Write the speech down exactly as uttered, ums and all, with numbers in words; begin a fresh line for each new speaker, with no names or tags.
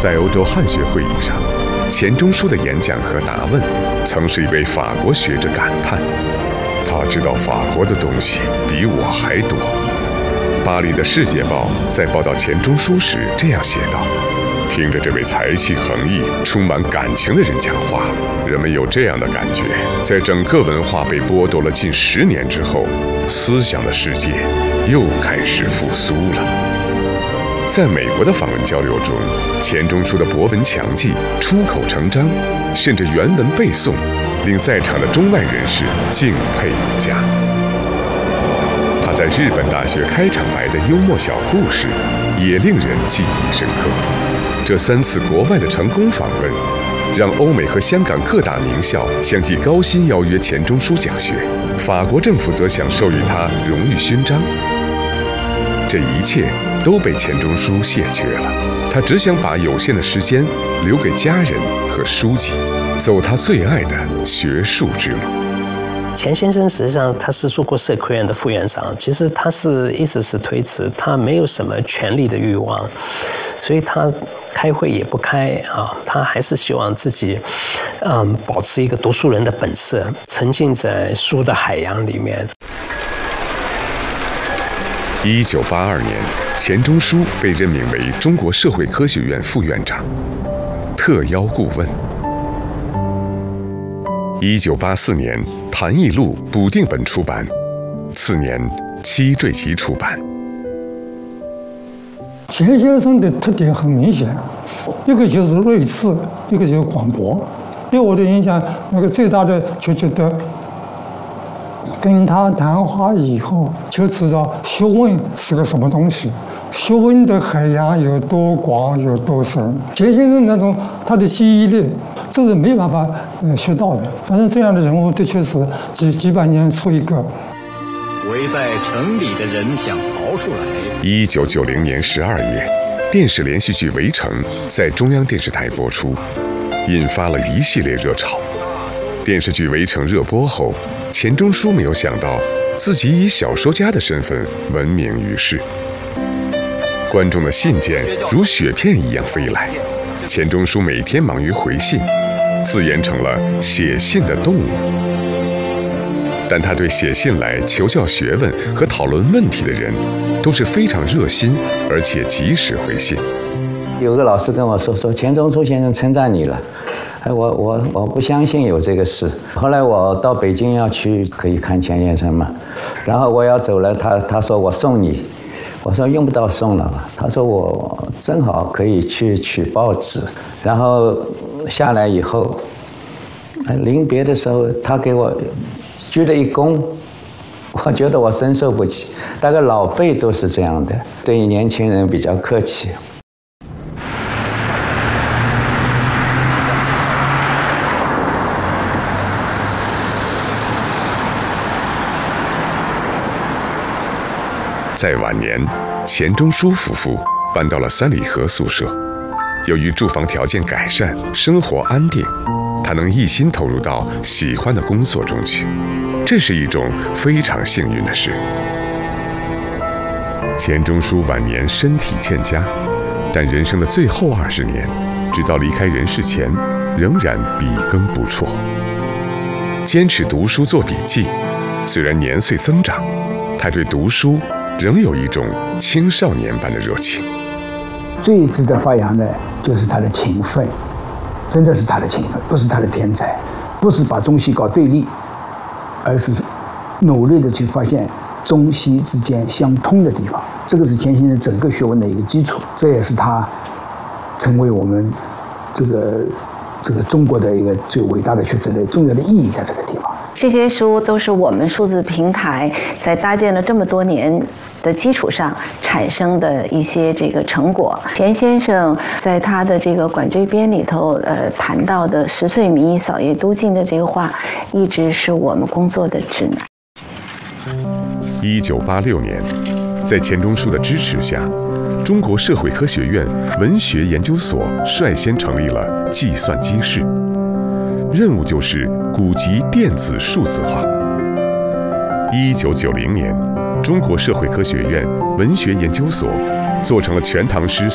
在欧洲汉学会议上，钱钟书的演讲和答问，曾使一位法国学者感叹：“他知道法国的东西比我还多。”巴黎的《世界报》在报道钱钟书时这样写道：“听着这位才气横溢、充满感情的人讲话，人们有这样的感觉，在整个文化被剥夺了近十年之后，思想的世界又开始复苏了。”在美国的访问交流中，钱钟书的博闻强记、出口成章，甚至原文背诵，令在场的中外人士敬佩有加。他在日本大学开场白的幽默小故事，也令人记忆深刻。这三次国外的成功访问，让欧美和香港各大名校相继高薪邀约钱钟书讲学，法国政府则想授予他荣誉勋章。这一切都被钱钟书谢绝了，他只想把有限的时间留给家人和书籍，走他最爱的学术之路。
钱先生实际上他是中国社科院的副院长，其实他是一直是推辞，他没有什么权力的欲望，所以他开会也不开啊，他还是希望自己嗯保持一个读书人的本色，沉浸在书的海洋里面。
一九八二年，钱钟书被任命为中国社会科学院副院长、特邀顾问。一九八四年，《谭艺录》补订本出版，次年《七坠集》出版。
钱先生的特点很明显，一个就是睿智，一个就是广博。对我的影响，那个最大的就觉得，跟他谈话以后，就知道学问是个什么东西，学问的海洋有多广有多深。钱先生那种他的记忆力，这是没办法呃学到的。反正这样的人物的确是几几百年出一个。
围在城里的人想逃出来。
一九九零年十二月，电视连续剧《围城》在中央电视台播出，引发了一系列热潮。电视剧《围城》热播后，钱钟书没有想到自己以小说家的身份闻名于世，观众的信件如雪片一样飞来，钱钟书每天忙于回信，自言成了写信的动物。但他对写信来求教学问和讨论问题的人都是非常热心，而且及时回信。
有个老师跟我说说钱钟书先生称赞你了，哎，我我我不相信有这个事。后来我到北京要去可以看钱先生嘛，然后我要走了，他他说我送你，我说用不到送了吧，他说我正好可以去取报纸，然后下来以后，临别的时候他给我鞠了一躬，我觉得我深受不起，大概老辈都是这样的，对年轻人比较客气。
在晚年，钱钟书夫妇搬到了三里河宿舍。由于住房条件改善，生活安定，他能一心投入到喜欢的工作中去，这是一种非常幸运的事。钱钟书晚年身体欠佳，但人生的最后二十年，直到离开人世前，仍然笔耕不辍，坚持读书做笔记。虽然年岁增长，他对读书仍有一种青少年般的热情。
最值得发扬的就是他的勤奋，真的是他的勤奋，不是他的天才，不是把中西搞对立，而是努力的去发现中西之间相通的地方。这个是钱先生整个学问的一个基础，这也是他成为我们这个这个中国的一个最伟大的学者的重要的意义在这个地方。
这些书都是我们数字平台在搭建了这么多年的基础上产生的一些这个成果。钱先生在他的这个《管锥编》里头，呃，谈到的“十岁迷，扫叶都尽”的这个话，一直是我们工作的指南。
一九八六年，在钱钟书的支持下，中国社会科学院文学研究所率先成立了计算机室，任务就是古籍电子数字化。一九九零年，中国社会科学院文学研究所做成了《全唐诗》